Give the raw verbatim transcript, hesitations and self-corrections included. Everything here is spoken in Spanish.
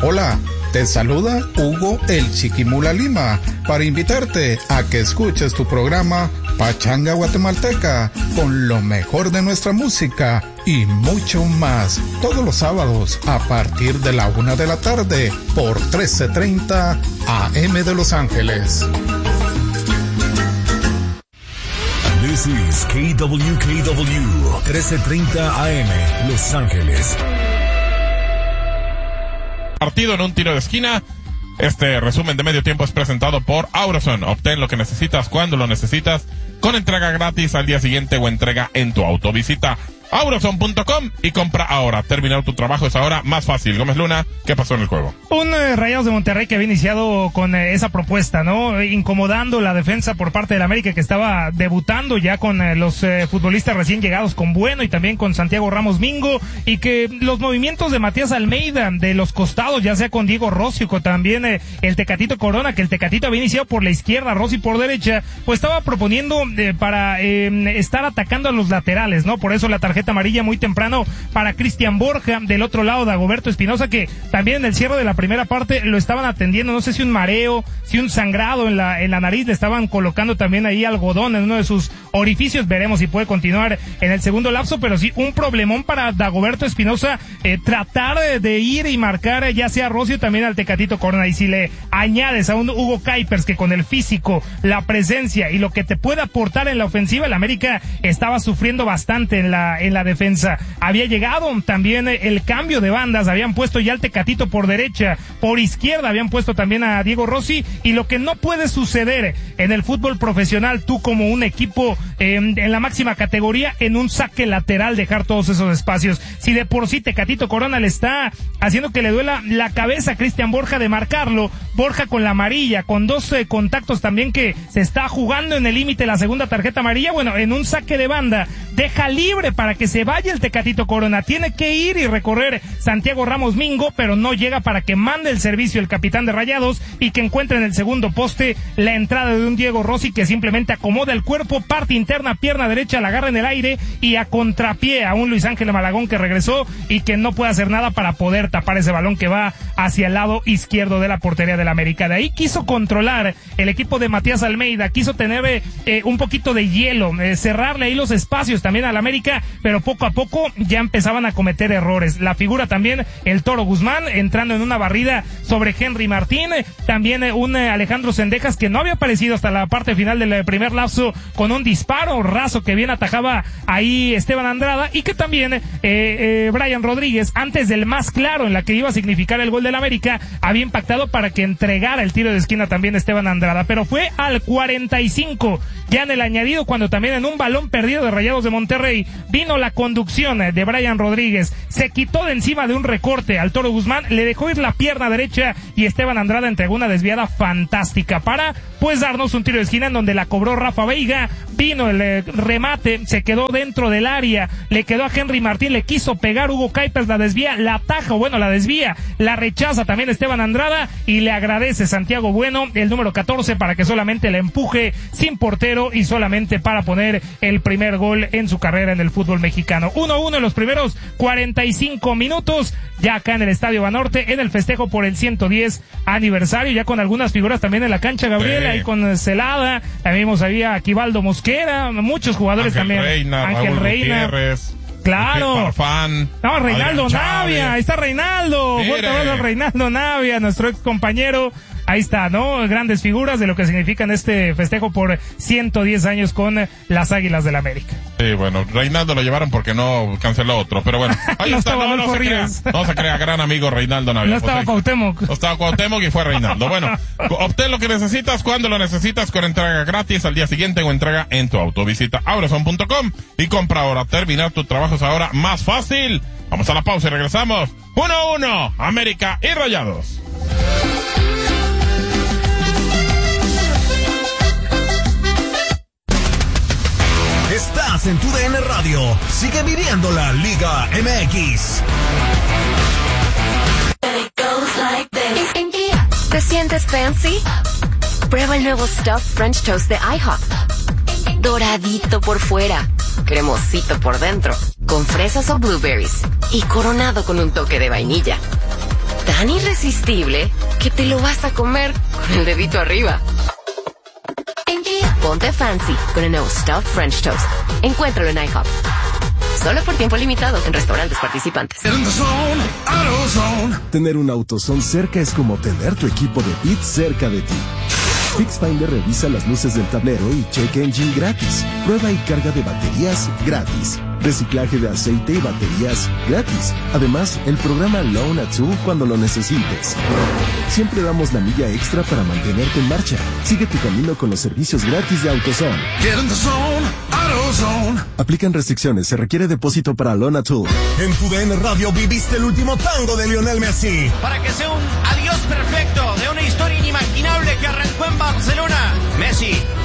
Hola, te saluda Hugo el Chiquimula Lima para invitarte a que escuches tu programa Pachanga Guatemalteca con lo mejor de nuestra música y mucho más todos los sábados a partir de la una de la tarde por trece treinta A M de Los Ángeles. This is K W K W trece treinta A M Los Ángeles. Partido en un tiro de esquina. Este resumen de medio tiempo es presentado por Auroson. Obtén lo que necesitas cuando lo necesitas, con entrega gratis al día siguiente o entrega en tu auto. Visita auroson punto com y compra ahora. Terminar tu trabajo es ahora más fácil. Gómez Luna, ¿qué pasó en el juego? Un eh, Rayados de Monterrey que había iniciado con eh, esa propuesta, ¿no? Incomodando la defensa por parte del América, que estaba debutando ya con eh, los eh, futbolistas recién llegados, con Bueno y también con Santiago Ramos Mingo, y que los movimientos de Matías Almeida de los costados, ya sea con Diego Rossi, con también eh, el Tecatito Corona, que el Tecatito había iniciado por la izquierda, Rossi por derecha, pues estaba proponiendo eh, para eh, estar atacando a los laterales, ¿no? Por eso la tarjeta amarilla muy temprano para Cristian Borja. Del otro lado, Dagoberto Espinosa, que también en el cierre de la primera parte lo estaban atendiendo, no sé si un mareo, si un sangrado en la en la nariz, le estaban colocando también ahí algodón en uno de sus orificios. Veremos si puede continuar en el segundo lapso, pero sí un problemón para Dagoberto Espinosa, eh, tratar de, de ir y marcar eh, ya sea a Rossi o también al Tecatito Corona. Y si le añades a un Hugo Kuipers que con el físico, la presencia y lo que te puede aportar en la ofensiva, el América estaba sufriendo bastante en la en la defensa. Había llegado también el cambio de bandas, habían puesto ya al Tecatito por derecha, por izquierda habían puesto también a Diego Rossi, y lo que no puede suceder en el fútbol profesional, tú como un equipo eh, en la máxima categoría, en un saque lateral dejar todos esos espacios. Si de por sí Tecatito Corona le está haciendo que le duela la cabeza a Cristian Borja de marcarlo, Borja con la amarilla, con dos eh, contactos también, que se está jugando en el límite la segunda tarjeta amarilla, bueno, en un saque de banda deja libre para que se vaya el Tecatito Corona. Tiene que ir y recorrer Santiago Ramos Mingo, pero no llega para que mande el servicio el capitán de Rayados y que encuentre en el segundo poste la entrada de un Diego Rossi que simplemente acomoda el cuerpo, parte interna, pierna derecha, la agarra en el aire y a contrapié a un Luis Ángel Malagón que regresó y que no puede hacer nada para poder tapar ese balón que va hacia el lado izquierdo de la portería del América. De ahí quiso controlar el equipo de Matías Almeida, quiso tener eh, un poquito de hielo, eh, cerrarle ahí los espacios también al América, pero poco a poco ya empezaban a cometer errores. La figura también el Toro Guzmán entrando en una barrida sobre Henry Martín, también un Alejandro Cendejas que no había aparecido hasta la parte final del primer lapso, con un disparo raso que bien atajaba ahí Esteban Andrada, y que también eh, eh, Brian Rodríguez, antes del más claro en la que iba a significar el gol del América, había impactado para que entregara el tiro de esquina también Esteban Andrada, pero fue al cuarenta y cinco ya en el añadido, cuando también en un balón perdido de Rayados de Monterrey vino la conducción de Brian Rodríguez, se quitó de encima de un recorte al Toro Guzmán, le dejó ir la pierna derecha y Esteban Andrada entregó una desviada fantástica para pues darnos un tiro de esquina en donde la cobró Rafa Veiga. Vino el eh, remate, se quedó dentro del área, le quedó a Henry Martín, le quiso pegar Hugo Kuipers, la desvía, la ataja, o bueno, la desvía, la rechaza también Esteban Andrada y le agradece Santiago Bueno, el número catorce, para que solamente la empuje sin portero y solamente para poner el primer gol en su carrera en el fútbol mexicano. uno uno en los primeros cuarenta y cinco minutos, ya acá en el Estadio Banorte, en el festejo por el ciento diez aniversario, ya con algunas figuras también en la cancha, Gabriel, sí. Ahí con Celada, también vimos ahí a Aquivaldo Mosquera, muchos jugadores Ángel también. Reina, Ángel Raúl Reina. Gutiérrez. Claro. Farfán, no, Reinaldo Navia, ahí está Reinaldo, fuerte abrazo a Reinaldo Navia, nuestro ex compañero. Ahí está, ¿no? Grandes figuras de lo que significan este festejo por ciento diez años con las Águilas del América. Sí, bueno, Reinaldo lo llevaron porque no canceló otro, pero bueno. Ahí no está, estaba no, no se crea, no se crea, gran amigo Reinaldo Navia. No estaba pues, Cuauhtémoc. No estaba Cuauhtémoc y fue Reinaldo. Bueno, obtén lo que necesitas cuando lo necesitas, con entrega gratis al día siguiente o entrega en tu auto. Visita auroson punto com y compra ahora. Terminar tu trabajo es ahora más fácil. Vamos a la pausa y regresamos. uno uno, América y Rayados. Estás en tu D N Radio. Sigue viviendo la Liga M X. ¿Te sientes fancy? Prueba el nuevo Stuffed French Toast de IHOP. Doradito por fuera, cremosito por dentro, con fresas o blueberries y coronado con un toque de vainilla. tan irresistible que te lo vas a comer con el dedito arriba. Ponte fancy con el nuevo Stuffed French Toast. Encuéntralo en IHOP. Solo por tiempo limitado en restaurantes participantes. Tener un AutoZone cerca es como tener tu equipo de P I T cerca de ti. FixFinder revisa las luces del tablero y check engine gratis. Prueba y carga de baterías gratis. Reciclaje de aceite y baterías gratis. Además, el programa Loan a Two cuando lo necesites. Siempre damos la milla extra para mantenerte en marcha. Sigue tu camino con los servicios gratis de AutoZone. Get in the zone, AutoZone. Aplican restricciones. Se requiere depósito para Loan a Two. En tu D N Radio viviste el último tango de Lionel Messi. Para que sea un adiós perfecto de una historia inimaginable que arrancó en Barcelona. Messi